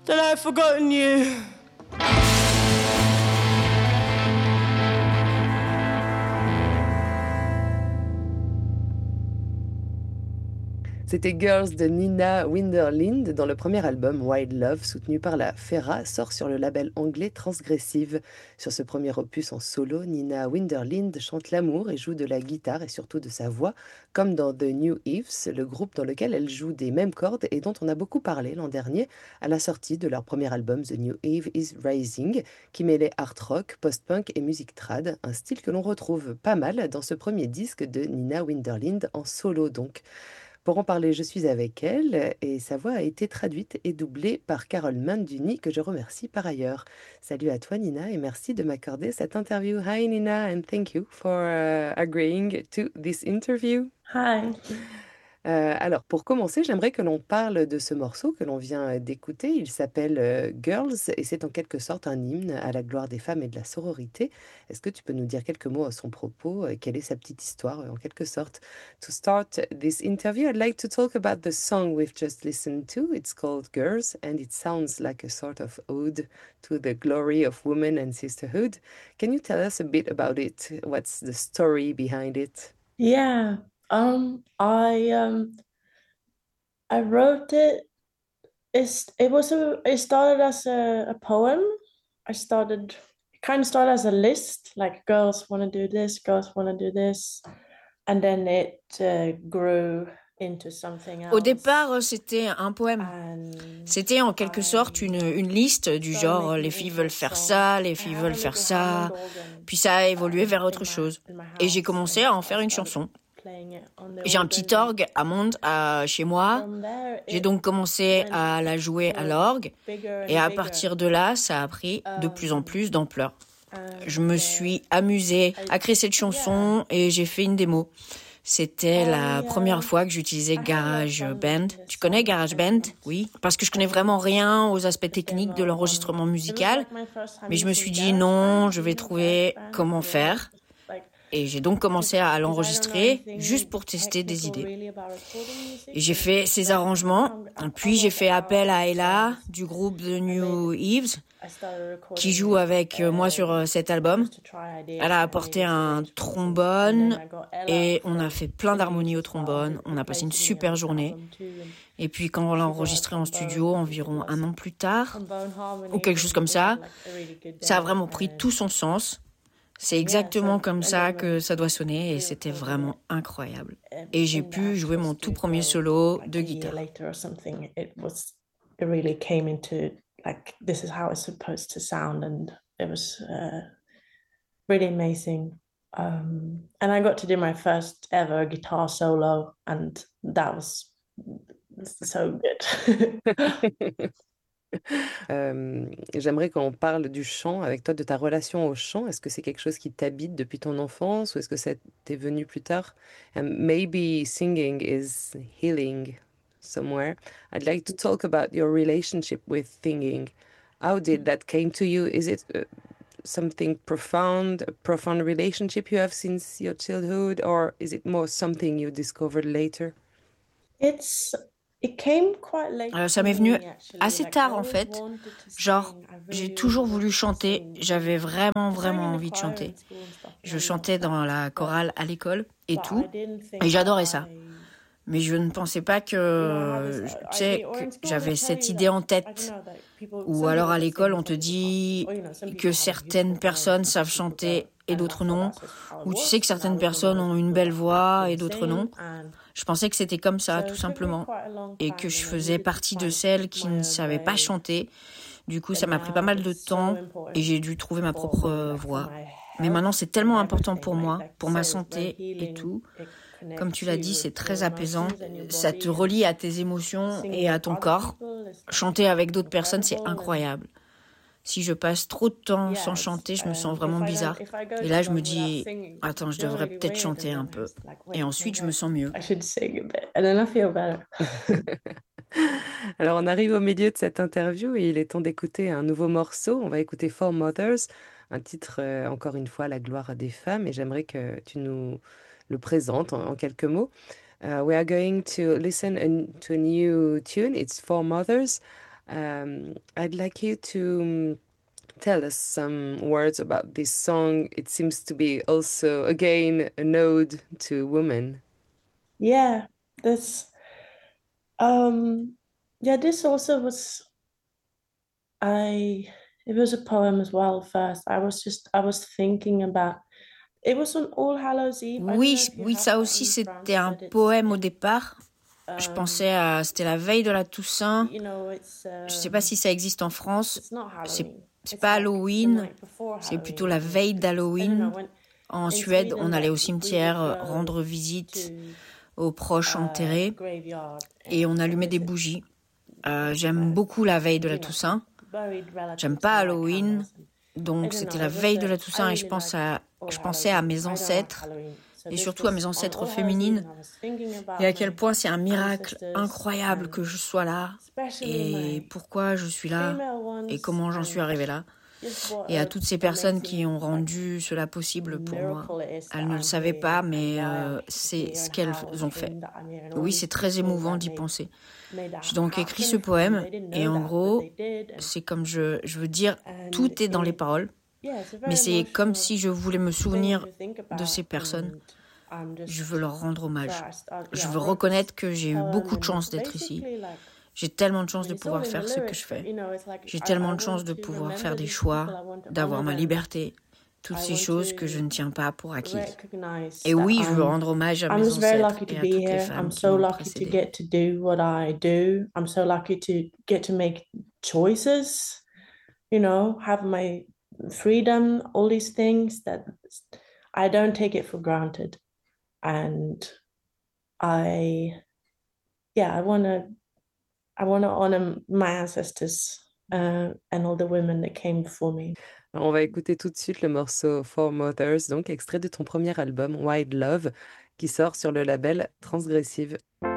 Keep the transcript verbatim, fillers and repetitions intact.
that I've forgotten you. C'était Girls de Nina Winderlind dans le premier album Wild Love, soutenu par la Fera, sort sur le label anglais Transgressive. Sur ce premier opus en solo, Nina Winderlind chante l'amour et joue de la guitare et surtout de sa voix, comme dans The New Eves, le groupe dans lequel elle joue des mêmes cordes et dont on a beaucoup parlé l'an dernier à la sortie de leur premier album The New Eve is Rising, qui mêlait art rock, post-punk et musique trad, un style que l'on retrouve pas mal dans ce premier disque de Nina Winderlind en solo donc. Pour en parler, je suis avec elle et sa voix a été traduite et doublée par Carole Manduni, que je remercie par ailleurs. Salut à toi Nina et merci de m'accorder cette interview. Hi Nina and thank you for uh, agreeing to this interview. Hi. Euh, alors, pour commencer, j'aimerais que l'on parle de ce morceau que l'on vient d'écouter. Il s'appelle euh, Girls et c'est en quelque sorte un hymne à la gloire des femmes et de la sororité. Est-ce que tu peux nous dire quelques mots à son propos? euh, Quelle est sa petite histoire euh, en quelque sorte? To start this interview, I'd like to talk about the song we've just listened to. It's called Girls and it sounds like a sort of ode to the glory of women and sisterhood. Can you tell us a bit about it? What's the story behind it? Yeah. Um, I um I wrote it. It's it was a it started as a, a poem. I started it kind of started as a list, like girls want to do this, girls want to do this, and then it uh, grew into something else. Au départ, c'était un poème. And C'était en quelque sorte une, une liste du genre les filles veulent faire ça, les filles veulent faire ça. Puis ça a évolué vers autre chose. Et j'ai commencé à en faire une chanson. J'ai un petit orgue à Monde à, chez moi. J'ai donc commencé à la jouer à l'orgue. Et à partir de là, ça a pris de plus en plus d'ampleur. Je me suis amusée à créer cette chanson et j'ai fait une démo. C'était la première fois que j'utilisais GarageBand. Tu connais GarageBand? Oui. Parce que je connais vraiment rien aux aspects techniques de l'enregistrement musical. Mais je me suis dit non, je vais trouver comment faire. Et j'ai donc commencé à l'enregistrer juste pour tester des idées. Et j'ai fait ces arrangements. Puis j'ai fait appel à Ella du groupe The New Eves qui joue avec moi sur cet album. Elle a apporté un trombone et on a fait plein d'harmonies au trombone. On a passé une super journée. Et puis quand on l'a enregistré en studio environ un an plus tard, ou quelque chose comme ça, ça a vraiment pris tout son sens. C'est exactement comme ça que ça doit sonner et c'était vraiment incroyable. Et j'ai pu jouer mon tout premier solo de guitare. Like this is how it's supposed to sound, and it was uh, really amazing. Um, and I got to do my first ever guitar solo, and that was so good. Euh, j'aimerais qu'on parle du chant avec toi, de ta relation au chant. Est-ce que c'est quelque chose qui t'habite depuis ton enfance ou est-ce que ça t'est venu plus tard? And maybe singing is healing somewhere. I'd like to talk about your relationship with singing. How did that came to you? Is it uh, something profound, a profound relationship you have since your childhood, or is it more something you discovered later? It's It came quite late Euh, ça m'est venu assez tard en fait. Genre, j'ai toujours voulu chanter. J'avais vraiment, vraiment envie de chanter. Je chantais dans la chorale à l'école et tout. Et j'adorais ça. Mais je ne pensais pas que, tu sais, que j'avais cette idée en tête. Ou alors à l'école, on te dit que certaines personnes savent chanter et d'autres non. Ou tu sais que certaines personnes ont une belle voix et d'autres non. Je pensais que c'était comme ça, tout simplement. Et que je faisais partie de celles qui ne savaient pas chanter. Du coup, ça m'a pris pas mal de temps et j'ai dû trouver ma propre voix. Mais maintenant, c'est tellement important pour moi, pour ma santé et tout. Comme tu l'as dit, c'est très apaisant. Ça te relie à tes émotions et à ton corps. Chanter avec d'autres personnes, c'est incroyable. Si je passe trop de temps sans chanter, je me sens vraiment bizarre. Et là, je me dis, attends, je devrais peut-être chanter un peu. Et ensuite, je me sens mieux. Alors, on arrive au milieu de cette interview et il est temps d'écouter un nouveau morceau. On va écouter Four Mothers, un titre, euh, encore une fois, la gloire des femmes. Et j'aimerais que tu nous le présentes en, en quelques mots. Uh, we are going to listen a, to a new tune. It's Four Mothers. Um, I'd like you to um, tell us some words about this song. It seems to be also, again, an ode to women. Yeah, this um yeah, this also was I it was a poem as well first. I was just I was thinking about it was on All Hallows Eve. I don't know Oui, if you oui, have ça that aussi, in c'était France, un but it's poème au it's départ. Je um pensais à... C'était la veille de la Toussaint. you know it's Je sais pas um si ça existe en France. it's not C'est Halloween. c'est It's pas like the Halloween, night before c'est plutôt Halloween, la I think. veille 'Cause I don't know d'Halloween. when En in Suède, Sweden on allait au like we would cimetière euh, go rendre to visite aux proches uh, enterrés graveyard et on and allumait des visit bougies. Euh, j'aime uh, beaucoup la veille de la you know Toussaint. buried J'aime relatives pas and light Halloween, candles. And I donc don't c'était know. la It was veille de a. la I Toussaint et je really pense liked à, All je Hallows pensais à Eve. mes I don't like ancêtres Halloween, so et this surtout à was mes on ancêtres All Hallows Eve, féminines and I was thinking et à about quel my point c'est un miracle ancestors incroyable and que je sois là especially et my pourquoi je suis là female et ones, comment j'en suis and arrivée là. just what Et à a toutes ces personnes qui amazing ont like rendu cela possible pour moi. miracle it is that Elles ne le I'm savaient here pas, and mais why I'm euh, c'est here ce and qu'elles how ont fait. ashamed that I'm here and all Oui, these c'est très people émouvant that d'y made penser. made that J'ai donc écrit ce happen, and poème they didn't et know en that but gros, they did, and c'est comme je, je veux dire, and tout est dans les it paroles, yeah it's a mais very c'est comme emotional si je voulais me thing souvenir to think de ces about, personnes. and I'm Je just veux leur rendre so hommage. I start, Je yeah I veux wrote reconnaître this que j'ai eu poem, beaucoup de and chance it's d'être ici. basically like J'ai tellement de I chance mean de it's all pouvoir in the faire ce que je lyrics, but fais. you know it's like J'ai I tellement I de chance want de to pouvoir remember faire des these people, choix, I want to d'avoir honor ma them, liberté, toutes I ces want choses que je to ne tiens pas pour acquises. recognize Et that oui, je veux I'm rendre hommage à I'm mes just very ancêtres lucky to et à be toutes les here. I'm femmes qui so m'ont lucky to précédée. get to do what I do. I'm so lucky to get to make choices, you know, have my freedom, all these things that I don't take it for granted. And I, yeah, I want to, I want to honor my ancestors uh, and all the women that came before me. Alors, on va écouter tout de suite le morceau Four Mothers, donc extrait de ton premier album Wild Love, qui sort sur le label Transgressive.